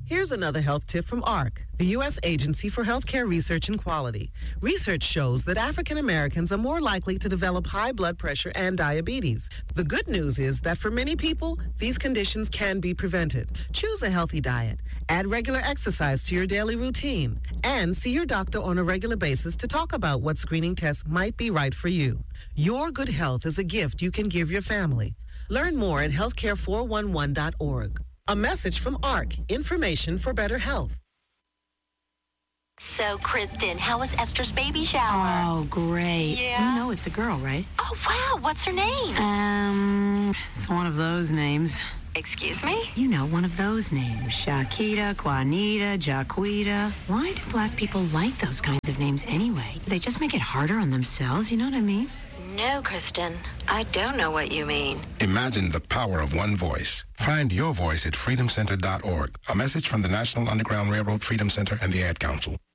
Here's another health tip from AHRQ, the U.S. Agency for Healthcare Research and Quality. Research shows that African Americans are more likely to develop high blood pressure and diabetes. The good news is that for many people, these conditions can be prevented. Choose a healthy diet, add regular exercise to your daily routine, and see your doctor on a regular basis to talk about what screening tests might be right for you. Your good health is a gift you can give your family. Learn more at healthcare411.org. A message from AHRQ, information for better health. So, Kristen, how was Esther's baby shower? Oh, great. Yeah? You know it's a girl, right? Oh, wow. What's her name? It's one of those names. Excuse me? You know, one of those names. Shakita, Juanita, Jaquita. Why do black people like those kinds of names anyway? They just make it harder on themselves, you know what I mean? No, Kristen. I don't know what you mean. Imagine the power of one voice. Find your voice at freedomcenter.org. A message from the National Underground Railroad Freedom Center and the Ad Council.